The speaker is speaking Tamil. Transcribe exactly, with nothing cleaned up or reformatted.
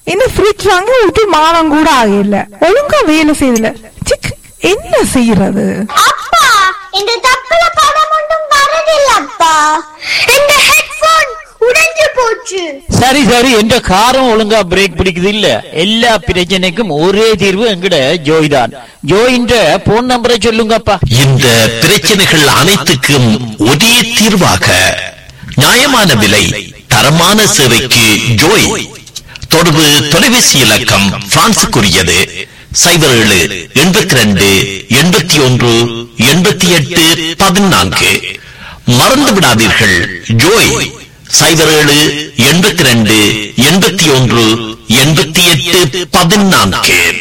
என்ன ஃப்ரிட்ஜ் வாங்கி ஒரு மாதம் கூட ஆகல, ஒழுங்கா வேலை செய்யல. சிக், என்ன செய்யறது? அப்பா இந்த தப்புல படம் ஒன்றும் வரதில்லப்பா. இந்த ஹெட்போன் உடைஞ்சு போச்சு. சரி சரி, என்ற காரம் ஒழுங்கா பிரேக் பிடிக்குது இல்ல. எல்லா பிரச்சனைக்கும் ஒரே தீர்வு எங்கட ஜோய் தான். ஜோயின்ற போன் நம்பரை சொல்லுங்கப்பா. இந்த பிரச்சனைகள் அனைத்துக்கும் ஒரே தீர்வாக நியாயமான விலை தரமான சேவைக்கு ஜோய். தொடர்பு தொலைபேசி இலக்கம் பிரான்சுக்குரியது சைபர் ஏழு எண்பத்தி ரெண்டு எண்பத்தி ஒன்று எண்பத்தி எட்டு பதினான்கு. மறந்து விடாதீர்கள், ஜோய் சைபர் ஏழு எண்பத்தி ரெண்டு எண்பத்தி ஒன்று எண்பத்தி எட்டு பதினான்கு.